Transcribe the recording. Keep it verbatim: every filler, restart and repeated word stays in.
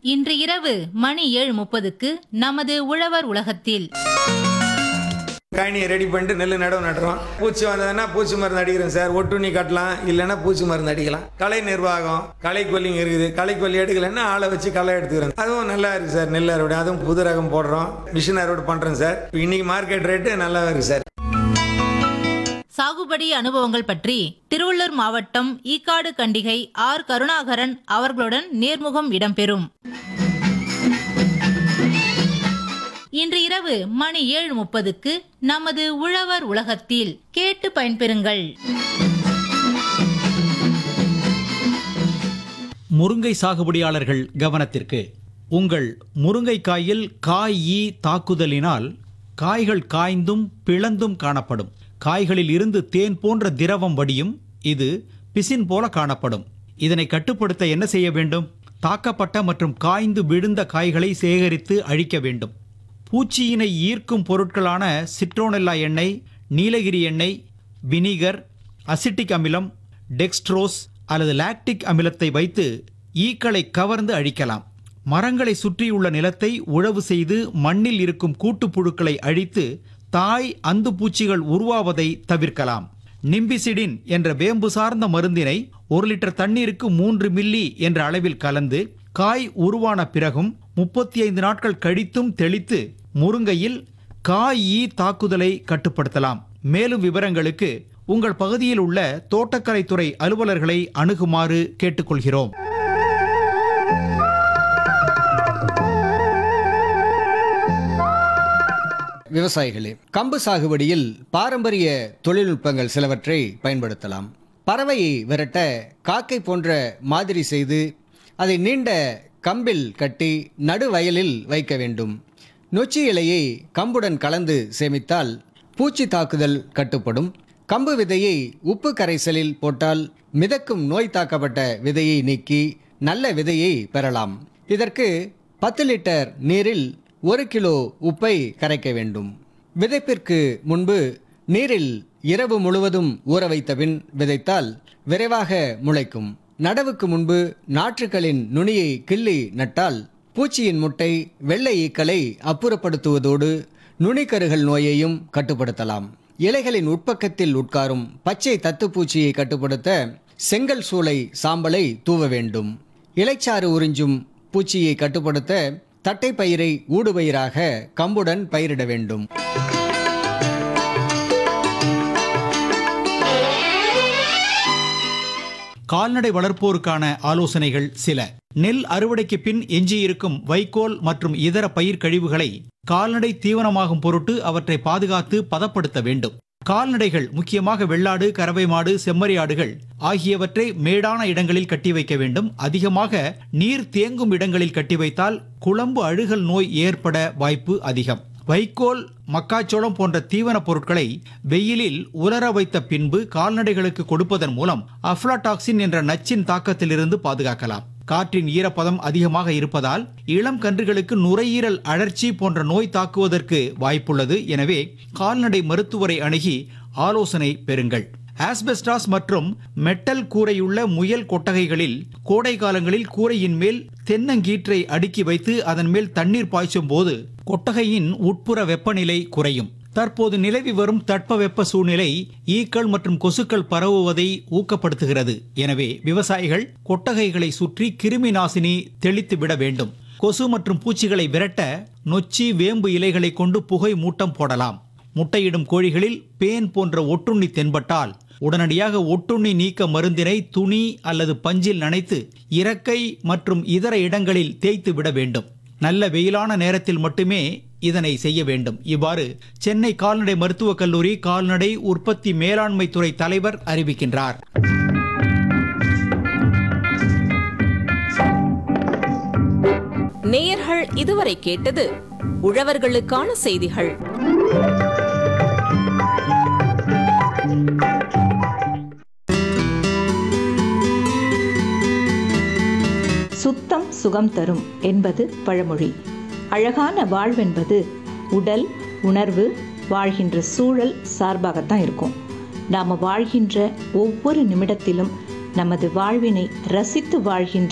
இன்று இரவு மணி ஏழு முப்பதுக்கு நமது உழவர் உலகத்தில் காணியை ரெடி பண்ணிட்டு நெல் நடவு நடுறோம். பூச்சி வந்ததுன்னா பூச்சி மருந்து அடிக்கிறோம் சார். ஒட்டுண்ணி கட்டலாம், இல்லைன்னா பூச்சி மருந்து அடிக்கலாம். களை நிர்வாகம், களை கொல்லிங்க இருக்குது. களை கொல்லி எடுக்கலைன்னா ஆளை வச்சு களை எடுத்துக்கிறோம். அதுவும் நல்லா இருக்கு சார். நெல் அறுவடை அதுவும் புது ரகம் போடுறோம். மிஷின் அறுவடை பண்றோம் சார். இன்னைக்கு மார்க்கெட் ரேட்டு நல்லா இருக்கு சார். சாகுபடி அனுபவங்கள் பற்றி திருவள்ளூர் மாவட்டம் ஈக்காடு கண்டிகை ஆர் கருணாகரன் அவர்களுடன் நேர்முகம் இடம்பெறும். இன்று இரவு மணி ஏழு முப்பதுக்கு நமது உழவர் உலகத்தில் கேட்டு பயன்பெறுங்கள். முருங்கை சாகுபடியாளர்கள் கவனத்திற்கு. உங்கள் முருங்கைக்காயில் காய் ஈ தாக்குதலினால் காய்கள் காய்ந்தும் பிளந்தும் காணப்படும். காய்களில் இருந்து தேன் போன்ற திரவம் வடியும். இது பிசின் போல காணப்படும். இதனை கட்டுப்படுத்த என்ன செய்ய வேண்டும்? தாக்கப்பட்ட மற்றும் காய்ந்து விழுந்த காய்களை சேகரித்து அழிக்க வேண்டும். பூச்சியினை ஈர்க்கும் பொருட்களான சிட்ரோனெல்லா எண்ணெய், நீலகிரி எண்ணெய், வினிகர், அசிட்டிக் அமிலம், டெக்ஸ்ட்ரோஸ் அல்லது லாக்டிக் அமிலத்தை வைத்து ஈக்களை கவர்ந்து அழிக்கலாம். மரங்களை சுற்றியுள்ள நிலத்தை உழவு செய்து மண்ணில் இருக்கும் கூட்டுப்புழுக்களை அழித்து தாய் அந்து பூச்சிகள் உருவாவதை தவிர்க்கலாம். நிம்பிசிடின் என்ற வேம்பு சார்ந்த மருந்தினை ஒரு லிட்டர் தண்ணீருக்கு மூன்று மில்லி என்ற அளவில் கலந்து காய் உருவான பிறகும் முப்பத்தி ஐந்து நாட்கள் கழித்தும் தெளித்து முருங்கையில் காய் ஈ தாக்குதலை கட்டுப்படுத்தலாம். மேலும் விவரங்களுக்கு உங்கள் பகுதியில் உள்ள தோட்டக்கலைத்துறை அலுவலர்களை அணுகுமாறு கேட்டுக்கொள்கிறோம். விவசாயிகளே, கம்பு சாகுபடியில் பாரம்பரிய தொழில்நுட்பங்கள் சிலவற்றை பயன்படுத்தலாம். பறவையை விரட்ட காக்கை போன்ற மாதிரி செய்து அதை நீண்ட கம்பில் கட்டி நடுவயலில் வைக்க வேண்டும். நொச்சி இலையை கம்புடன் கலந்து சேமித்தால் பூச்சி தாக்குதல் கட்டுப்படும். கம்பு விதையை உப்பு கரைசலில் போட்டால் மிதக்கும் நோய் தாக்கப்பட்ட விதையை நீக்கி நல்ல விதையை பெறலாம். இதற்கு பத்து லிட்டர் நீரில் ஒரு கிலோ உப்பை கரைக்க வேண்டும். விதைப்பிற்கு முன்பு நீரில் இரவு முழுவதும் ஊற வைத்த பின் விதைத்தால் விரைவாக முளைக்கும். நடவுக்கு முன்பு நாற்றுக்களின் நுனியை கிள்ளி நட்டால் பூச்சியின் முட்டை வெள்ளை ஈக்களை அப்புறப்படுத்துவதோடு நுனிக்கருகள் நோயையும் கட்டுப்படுத்தலாம். இலைகளின் உட்பக்கத்தில் உட்காரும் பச்சை தத்துப்பூச்சியை கட்டுப்படுத்த செங்கல் சூளை சாம்பலை தூவ வேண்டும். இலைச்சாறு உறிஞ்சும் பூச்சியை கட்டுப்படுத்த தட்டை பயிரை ஊடுபயிராக கம்புடன் பயிரிட வேண்டும். கால்நடை வளர்ப்போருக்கான ஆலோசனைகள் சில. நெல் அறுவடைக்கு பின் எஞ்சியிருக்கும் வைக்கோல் மற்றும் இதர பயிர் கழிவுகளை கால்நடை தீவனமாகும் பொருட்டு அவற்றை பாதுகாத்து பதப்படுத்த வேண்டும். கால்நடைகள், முக்கியமாக வெள்ளாடு, கறவை மாடு, செம்மறி ஆடுகள் ஆகியவற்றை மேடான இடங்களில் கட்டி வைக்க வேண்டும். அதிகமாக நீர் தேங்கும் இடங்களில் கட்டி வைத்தால் குளம்பு அழுகல் நோய் ஏற்பட வாய்ப்பு அதிகம். வைக்கோல், மக்காச்சோளம் போன்ற தீவன பொருட்களை வெயிலில் உலர வைத்த பின்பு கால்நடைகளுக்கு கொடுப்பதன் மூலம் அஃப்லாடாக்சின் என்ற நச்சின் தாக்கத்திலிருந்து பாதுகாக்கலாம். காற்றின் ஈரப்பதம் அதிகமாக இருப்பதால் இளம் கன்றுகளுக்கு நுரையீரல் அழற்சி போன்ற நோய் தாக்குவதற்கு வாய்ப்புள்ளது. எனவே கால்நடை மருத்துவரை அணுகி ஆலோசனை பெறுங்கள். ஆஸ்பெஸ்டாஸ் மற்றும் மெட்டல் கூரையுள்ள முயல் கொட்டகைகளில் கோடை காலங்களில் கூரையின் மேல் தென்னங்கீற்றை அடுக்கி வைத்து அதன் மேல் தண்ணீர் பாய்ச்சும் போது கொட்டகையின் உட்புற வெப்பநிலை குறையும். தற்போது நிலவி வரும் தட்பவெப்ப சூழ்நிலை ஈக்கள் மற்றும் கொசுக்கள் பரவுவதை ஊக்கப்படுத்துகிறது. எனவே விவசாயிகள் கொட்டகைகளை சுற்றி கிருமி நாசினி தெளித்து விட வேண்டும். கொசு மற்றும் பூச்சிகளை விரட்ட நொச்சி, வேம்பு இலைகளை கொண்டு புகை மூட்டம் போடலாம். முட்டையிடும் கோழிகளில் பேன் போன்ற ஒட்டுண்ணி தென்பட்டால் உடனடியாக ஒட்டுண்ணி நீக்க மருந்தினை துணி அல்லது பஞ்சில் நனைத்து இறக்கை மற்றும் இதர இடங்களில் தேய்த்து விட வேண்டும். நல்ல வெயிலான நேரத்தில் மட்டுமே இதனை செய்ய வேண்டும். இவ்வாறு சென்னை கால்நடை மருத்துவக் கல்லூரி கால்நடை உற்பத்தி மேலாண்மை துறை தலைவர் அறிவிக்கின்றார். நேயர்கள் இதுவரை கேட்டது உழவர்களுக்கான செய்திகள். சுத்தம் சுகம் தரும் என்பது பழமொழி. அழகான வாழ்வென்பது உடல், உணர்வு, வாழ்கின்ற சூழல் சார்பாகத்தான் இருக்கும். நாம் வாழ்கின்ற ஒவ்வொரு நிமிடத்திலும் நமது வாழ்வினை ரசித்து வாழ்கின்ற